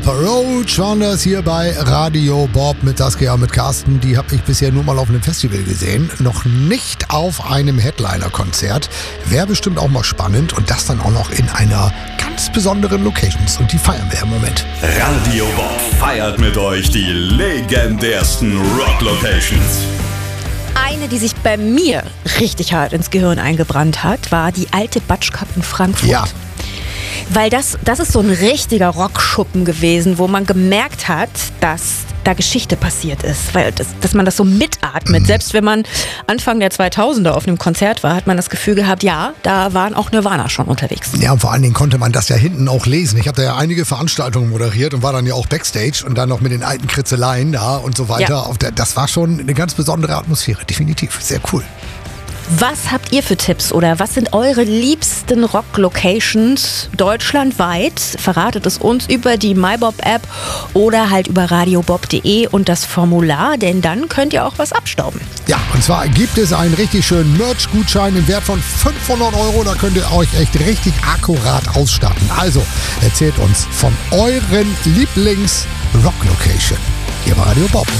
Roach waren das hier bei Radio Bob mit Saskia und mit Carsten. Die habe ich bisher nur mal auf einem Festival gesehen. Noch nicht auf einem Headliner-Konzert. Wäre bestimmt auch mal spannend und das dann auch noch in einer ganz besonderen Location. Und die feiern wir im Moment. Radio Bob feiert mit euch die legendärsten Rock-Locations. Eine, die sich bei mir richtig hart ins Gehirn eingebrannt hat, war die alte Batsch Cup in Frankfurt. Ja. Weil das ist so ein richtiger Rockschuppen gewesen, wo man gemerkt hat, dass da Geschichte passiert ist. Weil dass man das so mitatmet. Selbst wenn man Anfang der 2000er auf einem Konzert war, hat man das Gefühl gehabt, ja, da waren auch Nirvana schon unterwegs. Ja, und vor allen Dingen konnte man das ja hinten auch lesen. Ich habe da ja einige Veranstaltungen moderiert und war dann ja auch Backstage und dann noch mit den alten Kritzeleien da und so weiter. Ja. Das war schon eine ganz besondere Atmosphäre, definitiv. Sehr cool. Was habt ihr für Tipps oder was sind eure liebsten Rock-Locations deutschlandweit? Verratet es uns über die MyBob-App oder halt über radiobob.de und das Formular, denn dann könnt ihr auch was abstauben. Ja, und zwar gibt es einen richtig schönen Merch-Gutschein im Wert von 500 €. Da könnt ihr euch echt richtig akkurat ausstatten. Also erzählt uns von euren Lieblings-Rock-Location hier bei Radio Bob.